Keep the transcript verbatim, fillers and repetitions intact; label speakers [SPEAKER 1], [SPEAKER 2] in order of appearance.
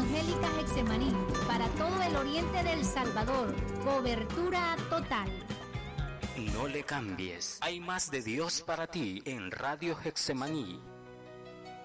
[SPEAKER 1] Evangélica Getsemaní, para todo el oriente del Salvador, cobertura total.
[SPEAKER 2] No le cambies, hay más de Dios para ti en Radio Getsemaní.